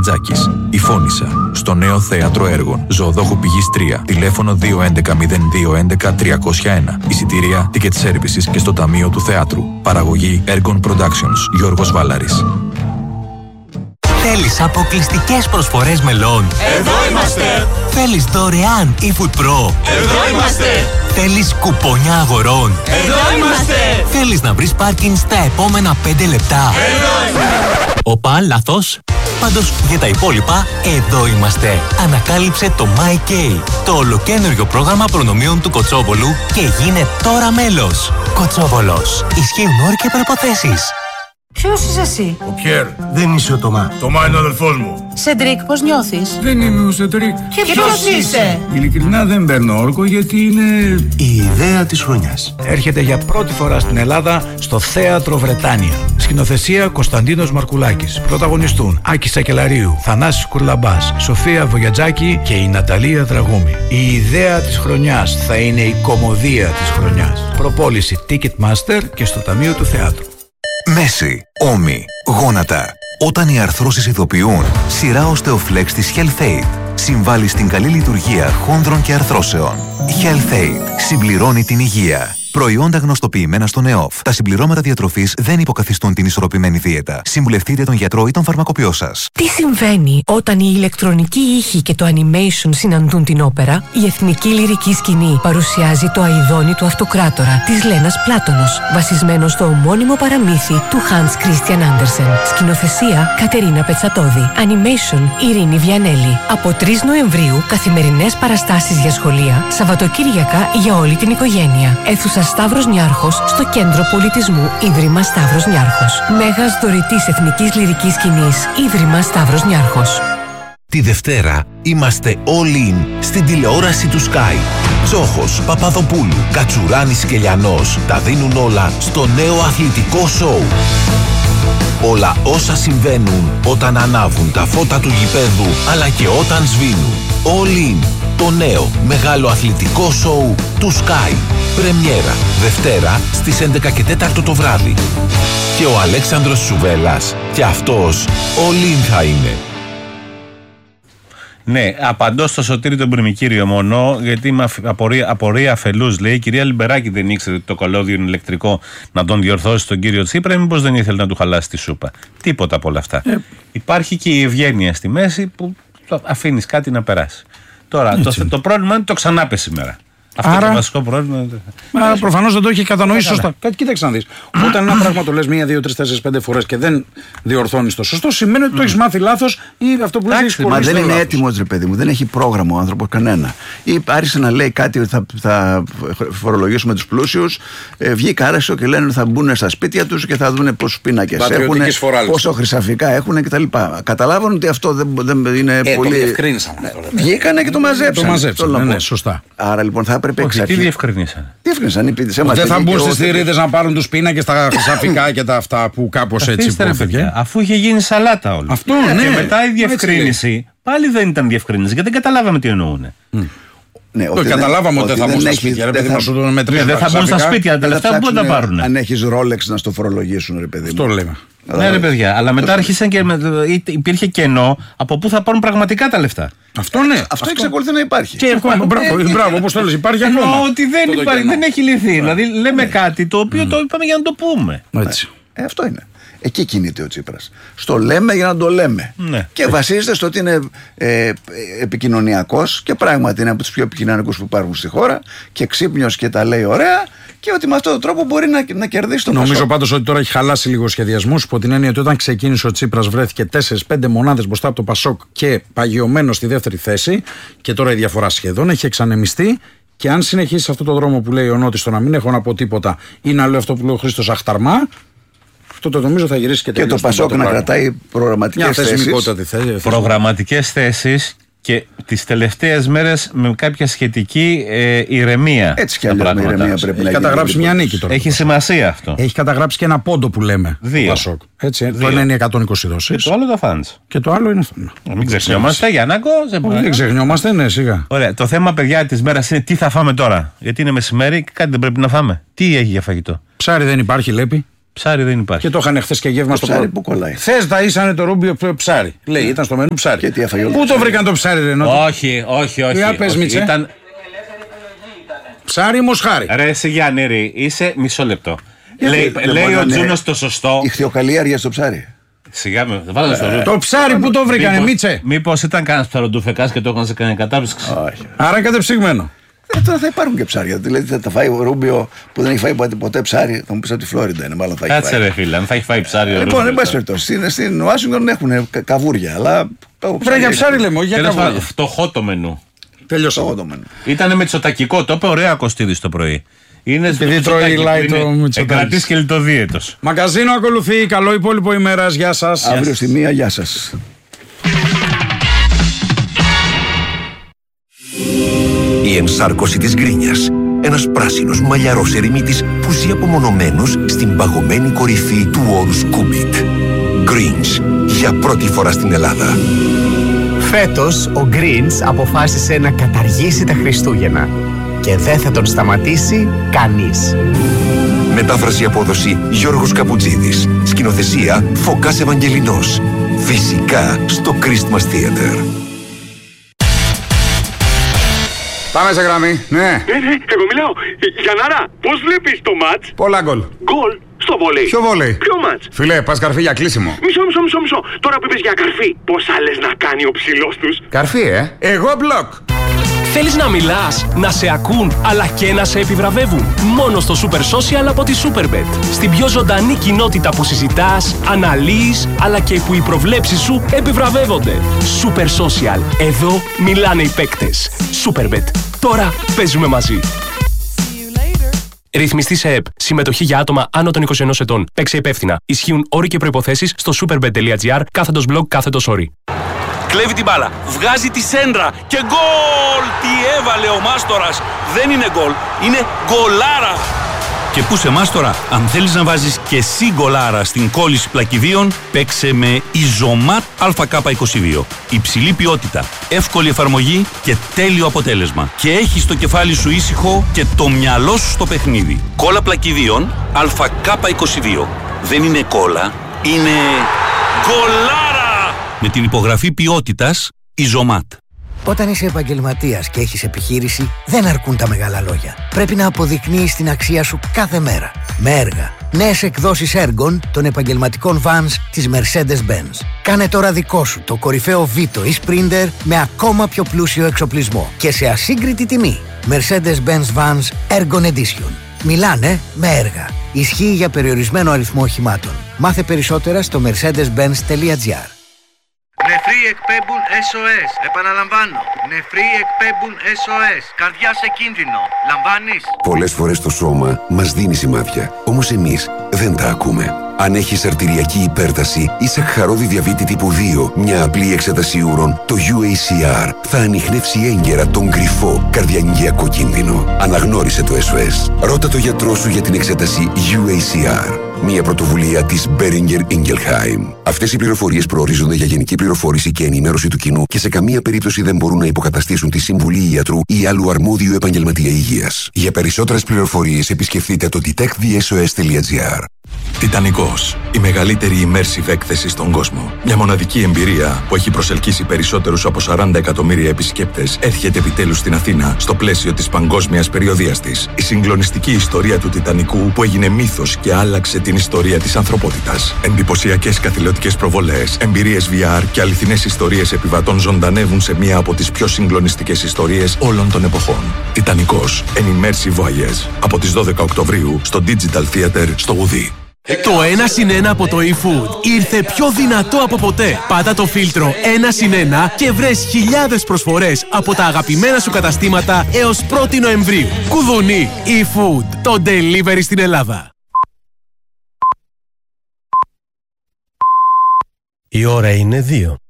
Ματζάκης. Η Φώνισσα. Στο νέο θέατρο έργων. Ζωοδόχου Πηγής 3. Τηλέφωνο 211-0211-301. Εισιτήρια, ticket services και στο Ταμείο του Θεάτρου. Παραγωγή Ergon Productions. Γιώργος Βάλαρης. Θέλεις αποκλειστικές προσφορές μελών? Εδώ είμαστε! Θέλεις δωρεάν eFood Pro? Εδώ είμαστε! Θέλεις κουπόνια αγορών? Εδώ είμαστε! Θέλεις να βρεις πάρκινγκ στα επόμενα 5 λεπτά? Εδώ είμαστε! Οπα, λάθος. Πάντως για τα υπόλοιπα, εδώ είμαστε. Ανακάλυψε το MyK, το ολοκαίνουργιο πρόγραμμα προνομίων του Κοτσόβολου και γίνε τώρα μέλος. Κοτσόβολος. Ισχύουν όροι και προϋποθέσεις. Ποιος είσαι εσύ? Ο Πιέρ. Δεν είσαι ο Τωμά. Τωμά είναι ο αδελφός μου. Σεντρίκ, πώς νιώθεις? Δεν είμαι ο Σεντρίκ. Και ποιος είσαι? Ειλικρινά δεν παίρνω όρκο γιατί είναι... Η ιδέα της χρονιάς. Έρχεται για πρώτη φορά στην Ελλάδα στο Θέατρο Βρετάνια. Σκηνοθεσία Κωνσταντίνος Μαρκουλάκης. Πρωταγωνιστούν Άκη Σακελαρίου, Θανάσης Κουρλαμπάς, Σοφία Βογιατζάκη και η Ναταλία Δραγούμη. Η ιδέα της χρονιάς θα είναι η κωμωδία της χρονιάς. Προπόληση Ticketmaster και στο Ταμείο του Θεάτρου. Μέση, ώμοι, γόνατα. Όταν οι αρθρώσεις ειδοποιούν, σειρά Osteoflex της HealthAid συμβάλλει στην καλή λειτουργία χόνδρων και αρθρώσεων. HealthAid συμπληρώνει την υγεία. Προϊόντα γνωστοποιημένα στον ΕΟΦ. Τα συμπληρώματα διατροφής δεν υποκαθιστούν την ισορροπημένη δίαιτα. Συμβουλευτείτε τον γιατρό ή τον φαρμακοποιό σας. Τι συμβαίνει όταν η ηλεκτρονική ήχη και το animation συναντούν την όπερα? Η Εθνική Λυρική Σκηνή παρουσιάζει το Αηδόνι του Αυτοκράτορα της Λένας Πλάτωνος, βασισμένο στο ομώνυμο παραμύθι του Hans Christian Andersen. Σκηνοθεσία Κατερίνα Πετσατόδη. Animation Ειρήνη Βιανέλη. Από 3 Νοεμβρίου καθημερινές παραστάσεις για σχολεία, Σαββατοκύριακα για όλη την οικογένεια. Αίθουσα Σταύρος Νιάρχος στο Κέντρο Πολιτισμού Ίδρυμα Σταύρος Νιάρχος. Μέγας δωρητής Εθνικής Λυρικής Σκηνής Ίδρυμα Σταύρος Νιάρχος. Τη Δευτέρα είμαστε all in στην τηλεόραση του Sky. Τσόχος, Παπαδοπούλου, Κατσουράνης και Λιανός τα δίνουν όλα στο νέο αθλητικό σοου. Όλα όσα συμβαίνουν όταν ανάβουν τα φώτα του γηπέδου αλλά και όταν σβήνουν. All in. Το νέο μεγάλο αθλητικό σοου του Sky. Πρεμιέρα Δευτέρα στις 11:04 το βράδυ. Και ο Αλέξανδρος Σουβέλλας και αυτός all in θα είναι. Ναι, απαντώ στο Σωτήρη τον Πριμικύριο μόνο, γιατί με απορία αφελούς λέει. Η κυρία Λιμπεράκη δεν ήξερε ότι το καλώδιο είναι ηλεκτρικό, να τον διορθώσει τον κύριο Τσίπρα, μήπως δεν ήθελε να του χαλάσει τη σούπα? Τίποτα από όλα αυτά. Υπάρχει και η ευγένεια στη μέση που αφήνεις κάτι να περάσει. Τώρα, το πρόβλημα είναι ότι το ξανάπε σήμερα. Αυτό είναι το βασικό πρόβλημα. Άρα προφανώς δεν το έχει κατανοήσει σωστά. Κοίταξε να δεις. Όταν ένα πράγμα το λες 1, 2, 3, 4, 5 φορές και δεν διορθώνεις το σωστό, σημαίνει ότι το έχεις μάθει λάθος ή αυτό που λες. Μα δεν είναι έτοιμος, ρε παιδί μου, δεν έχει πρόγραμμα ο άνθρωπος κανένα. Ή άρχισε να λέει κάτι ότι θα φορολογήσουμε τους πλούσιους, βγήκε άρεσο και λένε ότι θα μπουν στα σπίτια τους και θα δουν πόσους πίνακες έχουν, πόσο χρυσαφικά έχουν κτλ. Καταλάβουν ότι αυτό δεν είναι πολύ. Το διευκρίνησαν. Βγήκανε και το μαζέψαν. Ναι, σωστά. Άρα λοιπόν θα έπρεπε εξ αρχής. Τι διευκρινίσαν? Δεν θα μπουν στις θηρίδες να πάρουν τους πίνακες, τα χρυσαφικά και τα αυτά που κάπως έτσι υπόθηκε. Αφού είχε γίνει σαλάτα όλο. Αυτό, ναι. Και μετά η διευκρίνηση πάλι δεν ήταν διευκρίνηση, γιατί δεν καταλάβαμε τι εννοούν. Ναι, καταλάβαμε ότι δεν θα μπουν στα σπίτια. Δεν θα μπουν στα σπίτια, τα τελευταία που δεν τα πάρουν. Αν έχεις Rolex να στο φορολογήσουν, ρε παιδί μου. Αυτό λέμε. Ναι, ρε παιδιά, αλλά μετά άρχισαν και υπήρχε κενό από πού θα πάρουν πραγματικά τα λεφτά. Αυτό ναι. Αυτό εξακολουθεί να υπάρχει. Μπράβο, όπως το λες, υπάρχει ακόμα. Ότι δεν έχει λυθεί. Δηλαδή λέμε κάτι το οποίο το είπαμε για να το πούμε. Έτσι. Αυτό είναι. Εκεί κινείται ο Τσίπρας. Στο λέμε για να το λέμε. Ναι. Και βασίζεται στο ότι είναι επικοινωνιακός και πράγματι είναι από τους πιο επικοινωνιακούς που υπάρχουν στη χώρα και ξύπνιος και τα λέει ωραία και ότι με αυτόν τον τρόπο μπορεί να κερδίσει τον Νομίζω πάντως ότι τώρα έχει χαλάσει λίγο σχεδιασμούς, υπό την έννοια ότι όταν ξεκίνησε ο Τσίπρας βρέθηκε 4-5 μονάδες μπροστά από το Πασόκ και παγιωμένο στη δεύτερη θέση και τώρα η διαφορά σχεδόν έχει εξανεμιστεί. Και αν συνεχίσει αυτό το δρόμο που λέει ο Νότης, το να μην έχω να πω τίποτα ή να λέω αυτό που λέει ο Χρήστος αχταρμά, αυτό το νομίζω θα γυρίσει και το Πασόκ να κρατάει προγραμματικές θέσεις. Προγραμματικές θέσεις και τις τελευταίες μέρες με κάποια σχετική ηρεμία. Έτσι κι αλλιώς με ηρεμία πρέπει να γίνει. Έχει καταγράψει μια νίκη τώρα. Έχει σημασία αυτό. Έχει καταγράψει και ένα πόντο που λέμε. 2. Πασόκ. Έτσι, το ένα είναι 120 δόσεις. Και το άλλο το φάντς. Και το άλλο είναι. Μην ξεχνιόμαστε, Γιάννακο. Δεν ξεχνιόμαστε, ναι, σιγά. Ωραία. Το θέμα, παιδιά, της μέρας είναι τι θα φάμε τώρα. Γιατί είναι μεσημέρι και κάτι δεν πρέπει να φάμε. Τι έχει για φαγητό? Ψάρι δεν υπάρχει, λέπη. Ψάρι δεν υπάρχει. Και το είχαν χθες και γεύμα στο ψάρι που κολλάει. Χθες ταΐσανε το Ρούμπιο ψάρι. Λέει, ήταν στο μενού ψάρι. Και τι έφαγε όλο. Πού το βρήκαν το ψάρι, Ρενό? Όχι. Για πες, Μίτσε. Ήταν... Ψάρι ή μοσχάρι? Ρε εσύ Γιάννηρη, είσαι μισό λεπτό. Λέει ο Τζούνος το σωστό. Ιχθυοκαλλιέργεια στο ψάρι. Σιγά με, βάλε στο ρούχο. Το ψάρι που το βρήκανε, Μίτσε. Μήπως ήταν κανένας ψαροντουφεκάς και το έκανε σε κανένα κατάψυξη. Όχι. Άρα κατεψυγμένο. Τώρα θα υπάρχουν και ψάρια. Δηλαδή θα τα φάει ο Ρούμπιο που δεν έχει φάει ποτέ ψάρι. Θα μου πει από τη Φλόριντα είναι, μάλλον θα έχει. Κάτσε ρε φίλε, αν θα έχει φάει ψάρι. Λοιπόν, εν πάση περιπτώσει, στην Ουάσιγκτον έχουν καβούρια, αλλά. Βρε για ψάρι λέμε, όχι για καβούρια. Φτωχό το μενού. Τελειώσα. Ήταν μετσοτακικό, το είπε ωραία Κωστίδης το πρωί. Είναι επειδή τρώει light το Μητσοτάκης. Εγκρατής και λιτοδίαιτος. Μαγκαζίνο ακολουθεί, καλό υπόλοιπο ημέρας, γεια σας. Αύριο στη 1, γεια σας. Η ενσάρκωση της γκρίνιας. Ένας πράσινος μαλλιαρός ερημίτης που ζει απομονωμένος στην παγωμένη κορυφή του όρους Κούμπιτ. Greens, για πρώτη φορά στην Ελλάδα. Φέτος ο Greens αποφάσισε να καταργήσει τα Χριστούγεννα και δεν θα τον σταματήσει κανείς. Μετάφραση απόδοση Γιώργος Καπουτζίδης. Σκηνοθεσία Φωκάς Ευαγγελινός. Φυσικά στο Christmas Theater. Πάμε σε γραμμή, ναι. Εγώ μιλάω. Γιαννάρα, πώς βλέπεις το μάτς? Πολλά γκολ. Γκολ στο βολέι. Ποιο βολέι? Ποιο μάτς? Φιλέ, πας καρφί για κλείσιμο. Μισό. Τώρα που είπες για καρφί, πώς άλλες να κάνει ο ψηλός τους? Καρφί, Εγώ μπλοκ. Θέλεις να μιλάς, να σε ακούν, αλλά και να σε επιβραβεύουν? Μόνο στο Super Social από τη Superbet. Στην πιο ζωντανή κοινότητα που συζητάς, αναλύεις, αλλά και που οι προβλέψεις σου επιβραβεύονται. Super Social. Εδώ μιλάνε οι παίκτες. Superbet. Τώρα παίζουμε μαζί. Ρυθμιστή σε ΕΠ. Συμμετοχή για άτομα άνω των 21 ετών. Παίξε υπεύθυνα. Ισχύουν όροι και προϋποθέσεις στο superbet.gr/blog/όροι. Κλέβει την μπάλα, βγάζει τη σέντρα και γκολ! Τι έβαλε ο Μάστορας! Δεν είναι γκολ, είναι γκολάρα! Και πού σε Μάστορα, αν θέλεις να βάζεις και εσύ γκολάρα στην κόλληση πλακιδίων, παίξε με Ιζωμάτ ΑΚ22. Υψηλή ποιότητα, εύκολη εφαρμογή και τέλειο αποτέλεσμα. Και έχεις το κεφάλι σου ήσυχο και το μυαλό σου στο παιχνίδι. Κόλλα πλακιδίων ΑΚ22. Δεν είναι κόλλα, είναι γκολάρα! Με την υπογραφή ποιότητας Ιζωμάτ. Όταν είσαι επαγγελματίας και έχεις επιχείρηση, δεν αρκούν τα μεγάλα λόγια. Πρέπει να αποδεικνύεις την αξία σου κάθε μέρα. Με έργα. Νέες εκδόσεις έργων των επαγγελματικών vans της Mercedes-Benz. Κάνε τώρα δικό σου το κορυφαίο Vito ή Sprinter με ακόμα πιο πλούσιο εξοπλισμό και σε ασύγκριτη τιμή. Mercedes-Benz Vans Ergon Edition. Μιλάνε με έργα. Ισχύει για περιορισμένο αριθμό οχημάτων. Μάθε περισσότερα στο mercedes-benz.gr. Νεφροί εκπέμπουν SOS. Επαναλαμβάνω. Νεφροί εκπέμπουν SOS. Καρδιά σε κίνδυνο. Λαμβάνεις? Πολλές φορές το σώμα μας δίνει σημάδια. Όμως εμείς δεν τα ακούμε. Αν έχεις αρτηριακή υπέρταση ή σαχαρόδι διαβήτη τύπου 2, μια απλή εξέταση ούρων, το UACR θα ανιχνεύσει έγκαιρα τον κρυφό καρδιαγγειακό κίνδυνο. Αναγνώρισε το SOS. Ρώτα το γιατρό σου για την εξέταση UACR. Μια πρωτοβουλία της Boehringer Ingelheim. Αυτές οι πληροφορίες προορίζονται για γενική πληροφόρηση και ενημέρωση του κοινού και σε καμία περίπτωση δεν μπορούν να υποκαταστήσουν τη συμβουλή ιατρού ή άλλου αρμόδιου επαγγελματία υγείας. Για περισσότερες πληροφορίες επισκεφτείτε το detectthesos.gr. Τιτανικός, η μεγαλύτερη immersive έκθεση στον κόσμο. Μια μοναδική εμπειρία που έχει προσελκύσει περισσότερους από 40 εκατομμύρια επισκέπτες έρχεται επιτέλους στην Αθήνα στο πλαίσιο της παγκόσμιας περιοδείας της. Η συγκλονιστική ιστορία του Τιτανικού που έγινε μύθος και άλλαξε την ιστορία της ανθρωπότητας. Εντυπωσιακές καθηλωτικές προβολές, εμπειρίες VR και αληθινές ιστορίες επιβατών ζωντανεύουν σε μία από τις πιο συγκλονιστικές ιστορίες όλων των εποχών. Τιτανικός, an immersive voyage. Από τις 12 Οκτωβρίου στο Digital Theater στο Ουδί. Το 1+1 από το eFood ήρθε πιο δυνατό από ποτέ. Πάτα το φίλτρο 1+1 και βρες χιλιάδες προσφορές από τα αγαπημένα σου καταστήματα έως 1η Νοεμβρίου. Κουδουνί eFood, το delivery στην Ελλάδα. Η ώρα είναι 2.